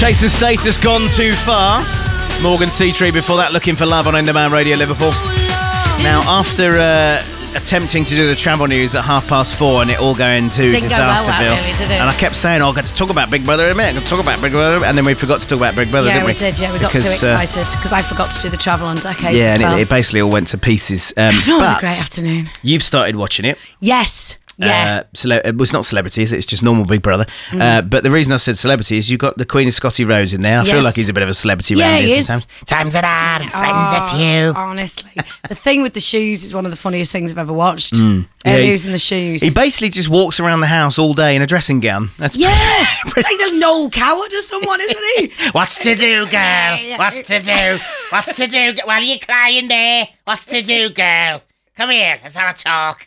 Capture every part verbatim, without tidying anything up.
Chasing Status, Gone Too Far. Morgan Seatree before that, Looking for Love on End of Man Radio Liverpool. Now, after uh, attempting to do the travel news at half past four and it all going to Didn't go well, Disasterville, that really, did it? and I kept saying, oh, I've got to talk about Big Brother in a minute, I'm going to talk about Big Brother, and then we forgot to talk about Big Brother, yeah, didn't we? we did, yeah, we got because, too excited because uh, I forgot to do the travel on decades. Yeah, and well. it, it basically all went to pieces. Um, I've not but had a great afternoon. You've started watching it. Yes. Yeah. Uh, cele- it was not celebrities, it's just normal Big Brother. Mm. Uh, but the reason I said celebrity is you got the Queen of Scotty Rose in there. I yes. feel like he's a bit of a celebrity yeah, around he here is. sometimes. Times are hard, friends oh, a few. Honestly. The thing with the shoes is one of the funniest things I've ever watched. Mm. Uh, Yeah, using the shoes. He basically just walks around the house all day in a dressing gown. That's yeah. Like the Noel Coward or someone, isn't he? What's to do, girl? What's to do? What's to do? Why are you crying there? What's to do, girl? Come here, let's have a talk.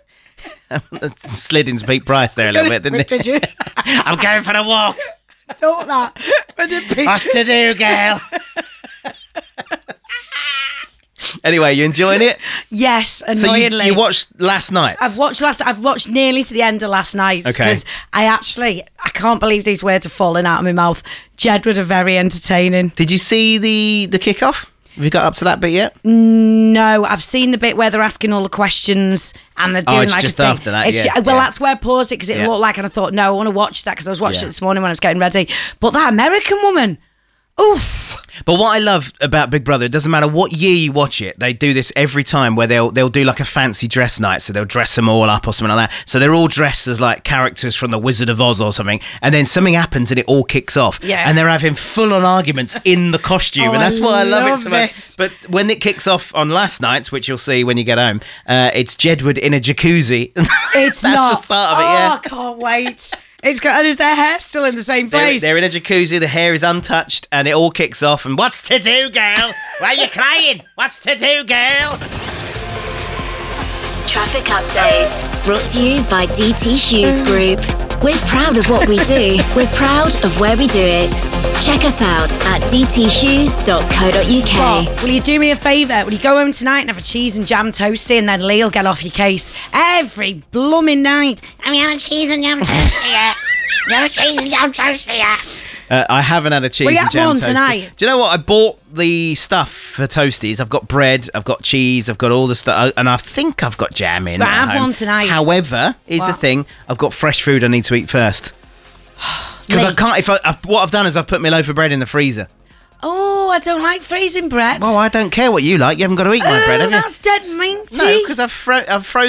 Slid into Pete Price there a little bit, didn't Did he? you? I'm going for a walk. I thought that. When did Pete... What's to do, girl? Anyway, you enjoying it? Yes, So you, annoyingly. you watched last night? I've watched last. I've watched nearly to the end of last night Okay. because I actually I can't believe these words are falling out of my mouth. Jedward are very entertaining. Did you see the the kickoff? Have you got up to that bit yet? No, I've seen the bit where they're asking all the questions and they're doing Oh, it's like just a thing. after that, It's yeah, ju- well, yeah. that's where I paused it because it Yeah. looked like, and I thought, no, I want to watch that because I was watching Yeah. it this morning when I was getting ready. But that American woman, oof. But what I love about Big Brother, it doesn't matter what year you watch it, they do this every time where they'll they'll do like a fancy dress night, so they'll dress them all up or something like that. So they're all dressed as like characters from the Wizard of Oz or something, and then something happens and it all kicks off. Yeah. And they're having full-on arguments in the costume, Oh, and that's I why I love, love it so much. this. But when it kicks off on last night's, which you'll see when you get home, uh, it's Jedward in a jacuzzi. It's that's not. the start of it, oh, yeah. I can't wait. It's got, and is their hair still in the same They're, place? they're in a jacuzzi, the hair is untouched, and it all kicks off. And what's to do, girl? Why are you crying? What's to do, girl? Traffic updates brought to you by D T Hughes Group. We're proud of what we do. We're proud of where we do it. Check us out at d t hughes dot co dot u k. What? Will you do me a favour? Will you go home tonight and have a cheese and jam toastie and then Lee'll get off your case every blooming night? Have you had a cheese and yum toasty yet? You have a cheese and yum toasty yet? Uh, I haven't had a cheese Will you and have jam one toastie. tonight? Do you know what? I bought the stuff for toasties. I've got bread, I've got cheese, I've got all the stuff, and I think I've got jam in. Right, at have home. one tonight. However, is the What? thing, I've got fresh food I need to eat first. Because I Lee. can't. If I, I've, what I've done is I've put my loaf of bread in the freezer. Oh, I don't like freezing bread. Well, I don't care what you like. You haven't got to eat my oh, bread, have you? that's dead minty. No, because I've fro- I've frozen.